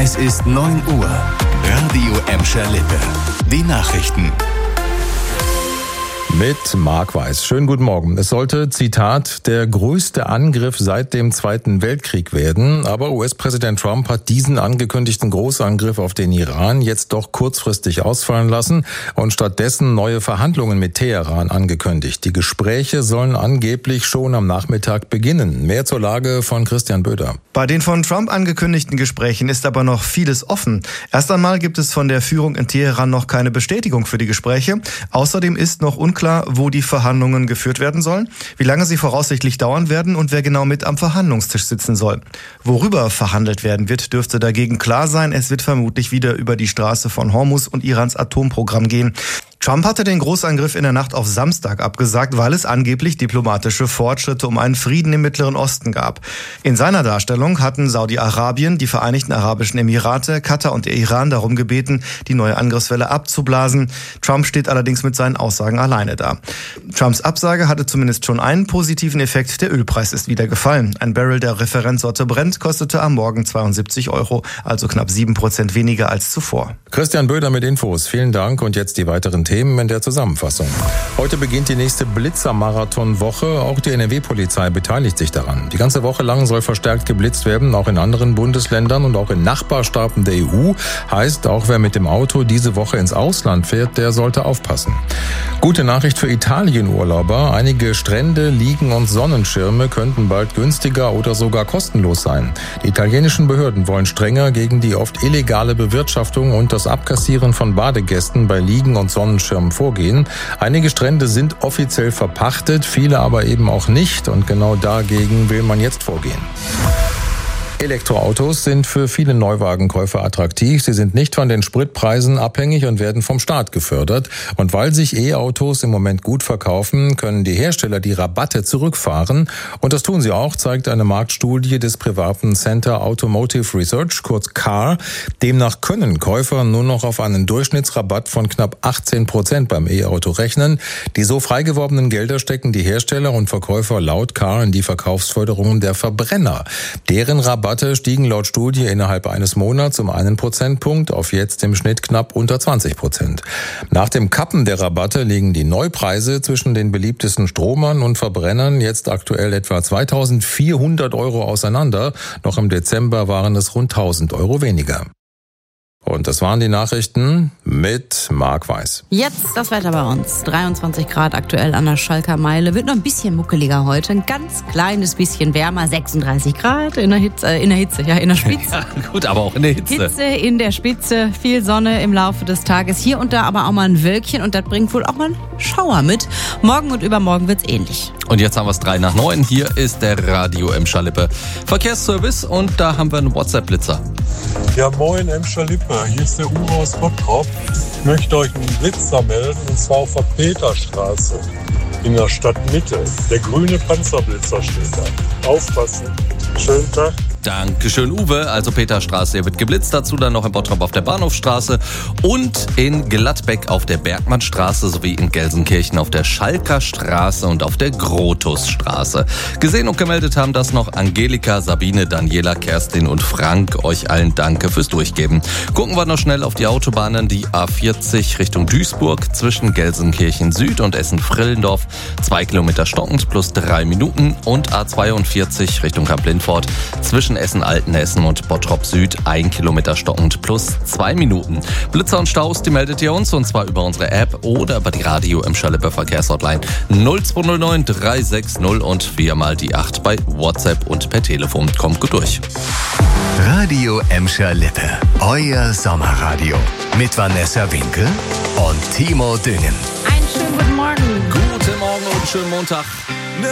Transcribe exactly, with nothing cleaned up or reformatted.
Es ist neun Uhr. Radio Emscher Lippe. Die Nachrichten. Mit Marc Weiß. Schönen guten Morgen. Es sollte, Zitat, der größte Angriff seit dem Zweiten Weltkrieg werden. Aber U S-Präsident Trump hat diesen angekündigten Großangriff auf den Iran jetzt doch kurzfristig ausfallen lassen und stattdessen neue Verhandlungen mit Teheran angekündigt. Die Gespräche sollen angeblich schon am Nachmittag beginnen. Mehr zur Lage von Christian Böder. Bei den von Trump angekündigten Gesprächen ist aber noch vieles offen. Erst einmal gibt es von der Führung in Teheran noch keine Bestätigung für die Gespräche. Außerdem ist noch unklar, wo die Verhandlungen geführt werden sollen, wie lange sie voraussichtlich dauern werden und wer genau mit am Verhandlungstisch sitzen soll. Worüber verhandelt werden wird, dürfte dagegen klar sein. Es wird vermutlich wieder über die Straße von Hormuz und Irans Atomprogramm gehen. Trump hatte den Großangriff in der Nacht auf Samstag abgesagt, weil es angeblich diplomatische Fortschritte um einen Frieden im Mittleren Osten gab. In seiner Darstellung hatten Saudi-Arabien, die Vereinigten Arabischen Emirate, Katar und der Iran darum gebeten, die neue Angriffswelle abzublasen. Trump steht allerdings mit seinen Aussagen alleine da. Trumps Absage hatte zumindest schon einen positiven Effekt. Der Ölpreis ist wieder gefallen. Ein Barrel der Referenzsorte Brent kostete am Morgen zweiundsiebzig Euro, also knapp sieben Prozent weniger als zuvor. Christian Böder mit Infos. Vielen Dank und jetzt die weiteren Themen. Themen in der Zusammenfassung. Heute beginnt die nächste Blitzer-Marathon-Woche. Auch die N R W-Polizei beteiligt sich daran. Die ganze Woche lang soll verstärkt geblitzt werden, auch in anderen Bundesländern und auch in Nachbarstaaten der E U. Heißt, auch wer mit dem Auto diese Woche ins Ausland fährt, der sollte aufpassen. Gute Nachricht für Italien-Urlauber. Einige Strände, Liegen und Sonnenschirme könnten bald günstiger oder sogar kostenlos sein. Die italienischen Behörden wollen strenger gegen die oft illegale Bewirtschaftung und das Abkassieren von Badegästen bei Liegen und Sonnenschirmen vorgehen. Einige Strände sind offiziell verpachtet, viele aber eben auch nicht und genau dagegen will man jetzt vorgehen. Elektroautos sind für viele Neuwagenkäufer attraktiv. Sie sind nicht von den Spritpreisen abhängig und werden vom Staat gefördert. Und weil sich E-Autos im Moment gut verkaufen, können die Hersteller die Rabatte zurückfahren. Und das tun sie auch, zeigt eine Marktstudie des privaten Center Automotive Research, kurz C A R. Demnach können Käufer nur noch auf einen Durchschnittsrabatt von knapp achtzehn Prozent beim E-Auto rechnen. Die so frei geworbenen Gelder stecken die Hersteller und Verkäufer laut C A R in die Verkaufsförderung der Verbrenner. Deren Rabatte stiegen laut Studie innerhalb eines Monats um einen Prozentpunkt auf jetzt im Schnitt knapp unter zwanzig Prozent. Nach dem Kappen der Rabatte liegen die Neupreise zwischen den beliebtesten Stromern und Verbrennern jetzt aktuell etwa zweitausendvierhundert Euro auseinander. Noch im Dezember waren es rund tausend Euro weniger. Und das waren die Nachrichten mit Marc Weiß. Jetzt das Wetter bei uns. dreiundzwanzig Grad aktuell an der Schalker Meile. Wird noch ein bisschen muckeliger heute. Ein ganz kleines bisschen wärmer. sechsunddreißig Grad in der Hitze, äh, in der Hitze, ja, in der Spitze. Ja, gut, aber auch in der Hitze. Hitze in der Spitze. Viel Sonne im Laufe des Tages. Hier und da aber auch mal ein Wölkchen. Und das bringt wohl auch mal einen Schauer mit. Morgen und übermorgen wird's ähnlich. Und jetzt haben wir es drei nach neun. Hier ist der Radio Emscher Lippe Verkehrsservice und da haben wir einen WhatsApp-Blitzer. Ja, moin Emscher Lippe. Hier ist der Uwe aus Bottrop. Ich möchte euch einen Blitzer melden, und zwar auf der Peterstraße in der Stadtmitte. Der grüne Panzerblitzer steht da. Aufpassen. Schönen Tag. Dankeschön, Uwe. Also Peterstraße, hier wird geblitzt. Dazu dann noch in Bottrop auf der Bahnhofstraße und in Gladbeck auf der Bergmannstraße sowie in Gelsenkirchen auf der Schalker Straße und auf der Grotusstraße. Gesehen und gemeldet haben das noch Angelika, Sabine, Daniela, Kerstin und Frank. Euch allen danke fürs Durchgeben. Gucken wir noch schnell auf die Autobahnen. Die A vierzig Richtung Duisburg zwischen Gelsenkirchen Süd und Essen-Frillendorf. Zwei Kilometer stockend plus drei Minuten. Und A zweiundvierzig Richtung Kamp-Lindfort zwischen Essen-Altenhessen und Bottrop Süd, ein Kilometer stockend plus zwei Minuten. Blitzer und Staus, die meldet ihr uns und zwar über unsere App oder über die Radio Emscher Lippe Verkehrshotline null zwei null neun drei sechs null und viermal die acht bei WhatsApp und per Telefon. Kommt gut durch. Radio Emscher Lippe, euer Sommerradio mit Vanessa Winkel und Timo Düngen. Einen schönen guten Morgen. Guten Morgen und schönen Montag.